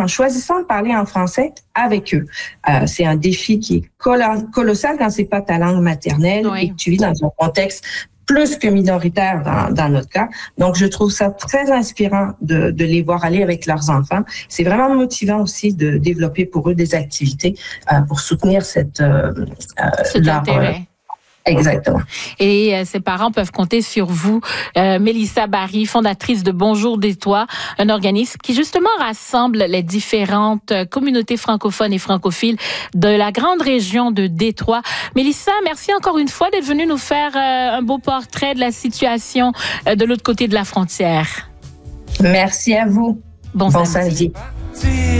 en choisissant de parler en français avec eux. C'est un défi qui est colossal quand c'est pas ta langue maternelle et que tu vis dans un contexte plus que minoritaire dans notre cas. Donc, je trouve ça très inspirant de les voir aller avec leurs enfants. C'est vraiment motivant aussi de développer pour eux des activités pour soutenir cet intérêt. Exactement. Et ces parents peuvent compter sur vous. Mélissa Barry, fondatrice de Bonjour Détroit, un organisme qui justement rassemble les différentes communautés francophones et francophiles de la grande région de Détroit. Mélissa, merci encore une fois d'être venue nous faire un beau portrait de la situation de l'autre côté de la frontière. Merci à vous. Bon samedi.